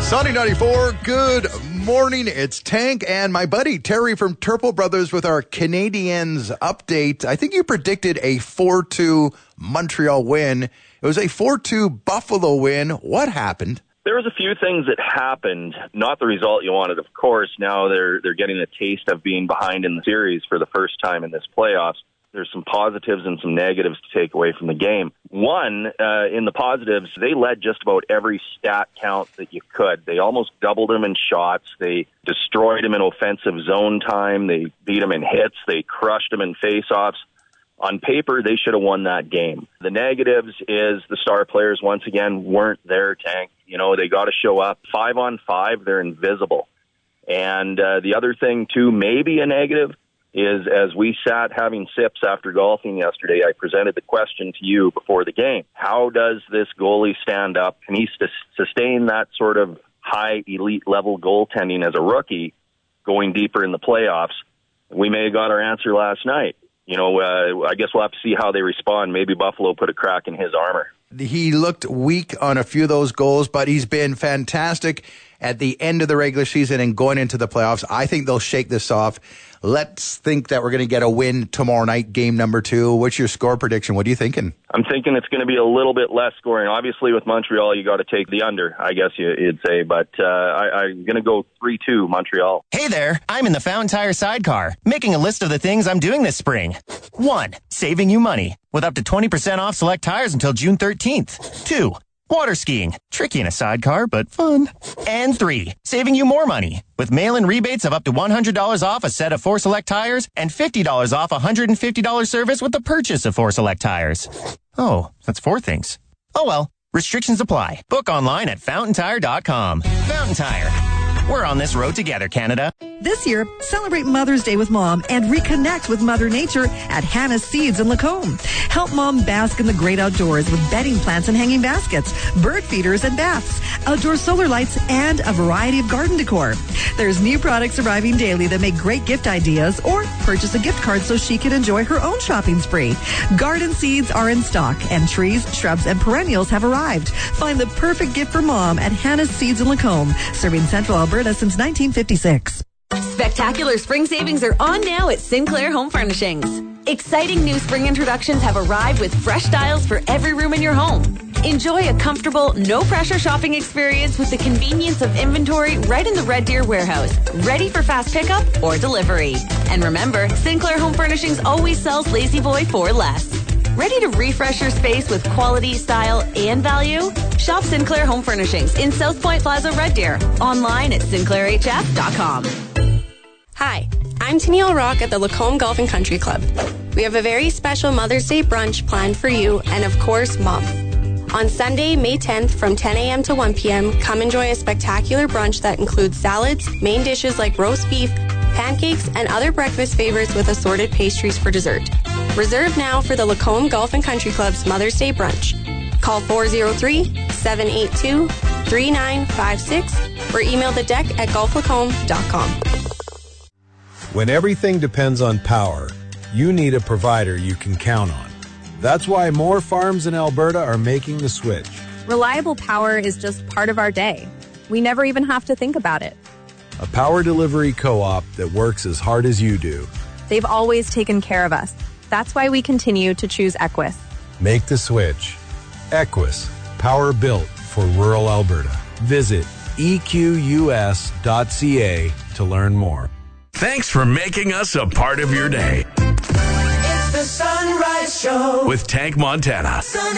Sunny 94, good morning. It's Tank and my buddy Terry from Turple Brothers with our Canadiens update. I think you predicted a 4-2 Montreal win. It was a 4-2 Buffalo win. What happened? There was a few things that happened, not the result you wanted, of course. Now they're getting a taste of being behind in the series for the first time in this playoffs. There's some positives and some negatives to take away from the game. One, in the positives, they led just about every stat count that you could. They almost doubled them in shots. They destroyed them in offensive zone time. They beat them in hits. They crushed them in faceoffs. On paper, they should have won that game. The negatives is the star players, once again, weren't there, Tank. You know, they got to show up. 5-on-5, they're invisible. And the other thing, too, maybe a negative, is as we sat having sips after golfing yesterday, I presented the question to you before the game. How does this goalie stand up? Can he sustain that sort of high elite level goaltending as a rookie going deeper in the playoffs? We may have got our answer last night. You know, I guess we'll have to see how they respond. Maybe Buffalo put a crack in his armor. He looked weak on a few of those goals, but he's been fantastic at the end of the regular season and going into the playoffs. I think they'll shake this off. Let's think that we're going to get a win tomorrow night, game number 2. What's your score prediction? What are you thinking? I'm thinking it's going to be a little bit less scoring. Obviously, with Montreal, you got to take the under, I guess you'd say. But I'm going to go 3-2 Montreal. Hey there, I'm in the Fountain Tire sidecar, making a list of the things I'm doing this spring. 1, saving you money, with up to 20% off select tires until June 13th. 2, water skiing, tricky in a sidecar, but fun. And 3, saving you more money, with mail-in rebates of up to $100 off a set of 4 select tires and $50 off a $150 service with the purchase of 4 select tires. Oh, that's 4 things. Oh well, restrictions apply. Book online at fountaintire.com. Fountain Tire. We're on this road together, Canada. This year, celebrate Mother's Day with Mom and reconnect with Mother Nature at Hannah's Seeds in Lacombe. Help Mom bask in the great outdoors with bedding plants and hanging baskets, bird feeders and baths, outdoor solar lights, and a variety of garden decor. There's new products arriving daily that make great gift ideas, or purchase a gift card so she can enjoy her own shopping spree. Garden seeds are in stock, and trees, shrubs, and perennials have arrived. Find the perfect gift for Mom at Hannah's Seeds in Lacombe, serving Central Alberta since 1956. Spectacular spring savings are on now at Sinclair Home Furnishings. Exciting new spring introductions have arrived with fresh styles for every room in your home. Enjoy a comfortable, no-pressure shopping experience with the convenience of inventory right in the Red Deer warehouse, ready for fast pickup or delivery. And remember, Sinclair Home Furnishings always sells Lazy Boy for less. Ready to refresh your space with quality, style, and value? Shop Sinclair Home Furnishings in South Point Plaza, Red Deer. Online at sinclairhf.com. Hi, I'm Tennille Rock at the Lacombe Golf and Country Club. We have a very special Mother's Day brunch planned for you and, of course, Mom. On Sunday, May 10th from 10 a.m. to 1 p.m., come enjoy a spectacular brunch that includes salads, main dishes like roast beef, pancakes, and other breakfast favorites with assorted pastries for dessert. Reserve now for the Lacombe Golf and Country Club's Mother's Day brunch. Call 403-782-3956 or email the deck at golflacombe.com. When everything depends on power, you need a provider you can count on. That's why more farms in Alberta are making the switch. Reliable power is just part of our day. We never even have to think about it. A power delivery co-op that works as hard as you do. They've always taken care of us. That's why we continue to choose Equus. Make the switch. Equus, power built for rural Alberta. Visit equs.ca to learn more. Thanks for making us a part of your day. It's the Sunrise Show with Tank Montana.